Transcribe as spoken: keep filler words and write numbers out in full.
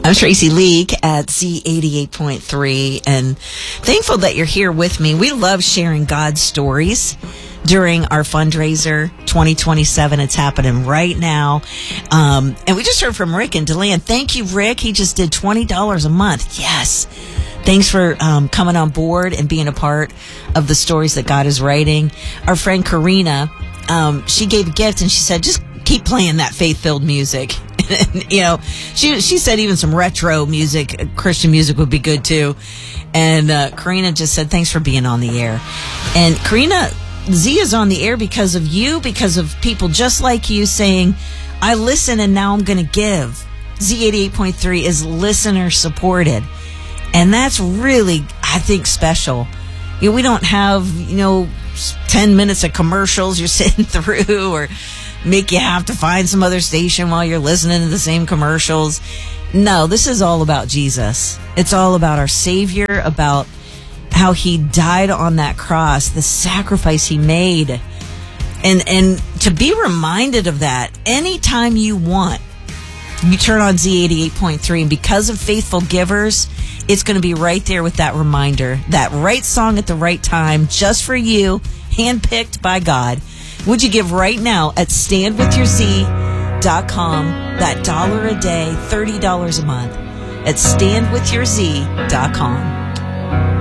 I'm Tracy Leake at Z eighty-eight point three, and thankful that you're here with me. We love sharing God's stories during our fundraiser twenty twenty-seven. It's happening right now. Um, and we just heard from Rick in DeLand. Thank you, Rick. He just did twenty dollars a month. Yes. Thanks for um, coming on board and being a part of the stories that God is writing. Our friend Karina, um, she gave a gift and she said, just keep playing that faith-filled music. You know, she she said even some retro music, Christian music would be good too. And uh, Karina just said, thanks for being on the air. And Karina, Z is on the air because of you, because of people just like you saying, I listen and now I'm going to give. Z eighty-eight point three is listener supported. And that's really, I think, special. You know, we don't have, you know, ten minutes of commercials you're sitting through, or make you have to find some other station while you're listening to the same commercials. No, this is all about Jesus. It's all about our Savior, about how he died on that cross, the sacrifice he made. And and to be reminded of that anytime you want, you turn on Z eighty-eight point three, and because of faithful givers, it's going to be right there with that reminder, that right song at the right time, just for you, handpicked by God. Would you give right now at stand with your z dot com, that dollar a day, thirty dollars a month, at stand with your z dot com.